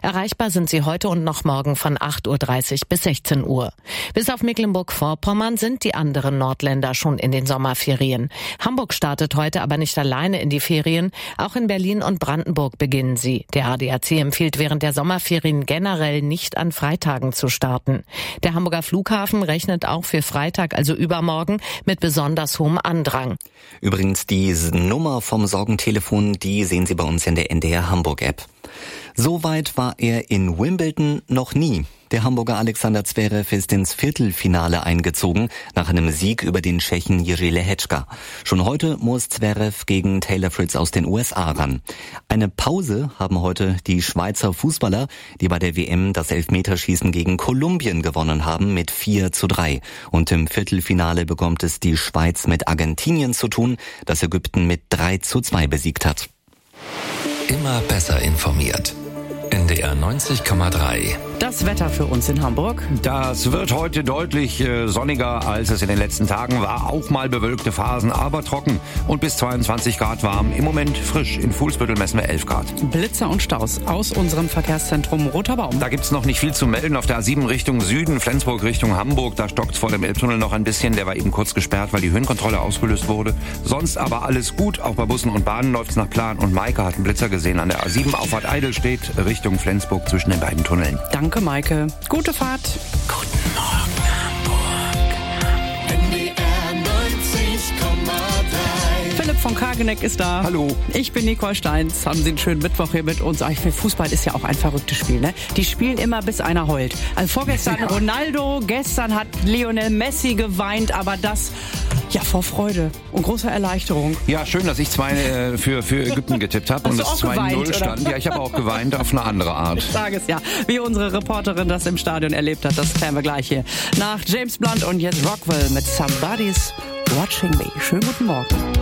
Erreichbar sind sie heute und noch morgen von 8.30 Uhr bis 16 Uhr. Bis auf Mecklenburg-Vorpommern sind die anderen Nordländer schon in den Sommerferien. Hamburg startet heute aber nicht alleine in die Ferien. Auch in Berlin und Brandenburg beginnen sie. Der ADAC empfiehlt während der Sommerferien generell nicht an Freitagen zu starten. Der Hamburger Flughafen rechnet auch für Freitag, also übermorgen, mit besonders hohem Andrang. Übrigens, die Nummer vom Sorgentelefon, die sehen Sie bei uns in der NDR Hamburg-App. So weit war er in Wimbledon noch nie. Der Hamburger Alexander Zverev ist ins Viertelfinale eingezogen, nach einem Sieg über den Tschechen Jiří Lehečka. Schon heute muss Zverev gegen Taylor Fritz aus den USA ran. Eine Pause haben heute die Schweizer Fußballer, die bei der WM das Elfmeterschießen gegen Kolumbien gewonnen haben mit 4:3. Und im Viertelfinale bekommt es die Schweiz mit Argentinien zu tun, das Ägypten mit 3:2 besiegt hat. Immer besser informiert. NDR 90,3. Das Wetter für uns in Hamburg. Das wird heute deutlich sonniger, als es in den letzten Tagen war. Auch mal bewölkte Phasen, aber trocken und bis 22 Grad warm. Im Moment frisch. In Fuhlsbüttel messen wir 11 Grad. Blitzer und Staus aus unserem Verkehrszentrum Roter Baum. Da gibt's noch nicht viel zu melden. Auf der A7 Richtung Süden, Flensburg Richtung Hamburg. Da stockt's vor dem Elbtunnel noch ein bisschen. Der war eben kurz gesperrt, weil die Höhenkontrolle ausgelöst wurde. Sonst aber alles gut. Auch bei Bussen und Bahnen läuft's nach Plan. Und Maike hat einen Blitzer gesehen an der A7. Auffahrt Eidelstedt Richtung Flensburg zwischen den beiden Tunneln. Danke, Maike. Gute Fahrt. Guten Morgen, Hamburg. NDR 90,3. Philipp von Kageneck ist da. Hallo. Ich bin Nicole Steins. Haben Sie einen schönen Mittwoch hier mit uns. Ich finde, Fußball ist ja auch ein verrücktes Spiel, ne? Die spielen immer, bis einer heult. Also vorgestern Ronaldo, gestern hat Lionel Messi geweint, aber das ja vor Freude und großer Erleichterung. Ja, schön, dass ich für Ägypten getippt habe und es 2:0 stand. Ja, ich habe auch geweint auf eine andere Art. Tages, ja. Wie unsere Reporterin das im Stadion erlebt hat, das klären wir gleich hier. Nach James Blunt und jetzt Rockwell mit Somebody's Watching Me. Schönen guten Morgen.